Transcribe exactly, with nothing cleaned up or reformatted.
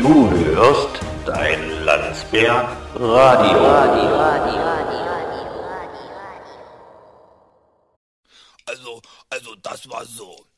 Du hörst dein Landsberg Radio. Radio, Radio, Radio, Radio, Also, also das war so.